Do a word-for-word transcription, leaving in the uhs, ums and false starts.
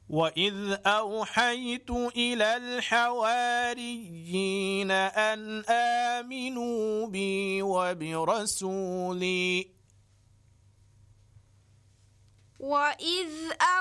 وإذ أوحيت إلى الحواريين أن آمنوا بي وبرسولي وإذ